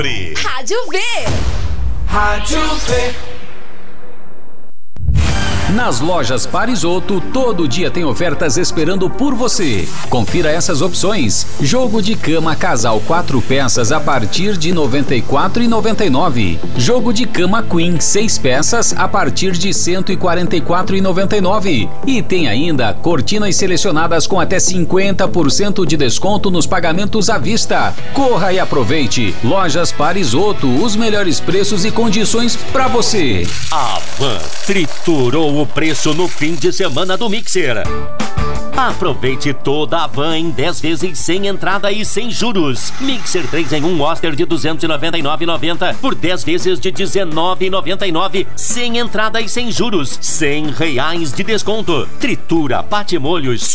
Rádio V. Rádio V. Nas lojas Parisoto, todo dia tem ofertas esperando por você. Confira essas opções. Jogo de cama casal 4 peças a partir de R$ 94,99. Jogo de cama Queen 6 peças a partir de R$ 144,99. E tem ainda cortinas selecionadas com até 50% de desconto nos pagamentos à vista. Corra e aproveite. Lojas Parisoto, os melhores preços e condições para você. A Van triturou o preço no fim de semana do Mixer. Aproveite toda a Van em 10 vezes sem entrada e sem juros. Mixer 3 em 1 Oster de R$ 299,90 por 10 vezes de R$ 19,99 sem entrada e sem juros. R$ 100 de desconto. Tritura, bate molhos,